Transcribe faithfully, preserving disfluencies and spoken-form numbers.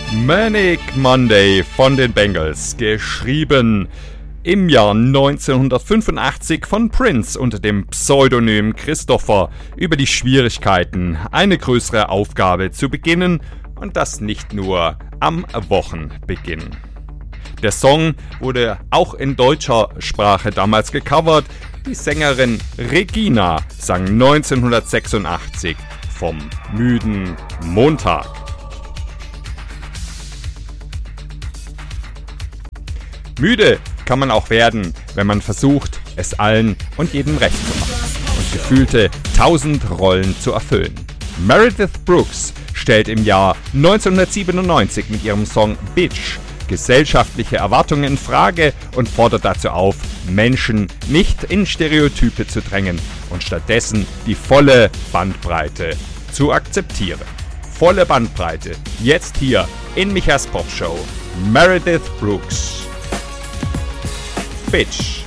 Manic Monday von den Bengals, geschrieben im Jahr neunzehnhundertfünfundachtzig von Prince unter dem Pseudonym Christopher über die Schwierigkeiten, eine größere Aufgabe zu beginnen und das nicht nur am Wochenbeginn. Der Song wurde auch in deutscher Sprache damals gecovert. Die Sängerin Regina sang neunzehnhundertsechsundachtzig vom müden Montag. Müde kann man auch werden, wenn man versucht, es allen und jedem recht zu machen und gefühlte tausend Rollen zu erfüllen. Meredith Brooks stellt im Jahr neunzehnhundertsiebenundneunzig mit ihrem Song Bitch gesellschaftliche Erwartungen in Frage und fordert dazu auf, Menschen nicht in Stereotype zu drängen und stattdessen die volle Bandbreite zu akzeptieren. Volle Bandbreite, jetzt hier in Michas Pop Show. Meredith Brooks. Bitch.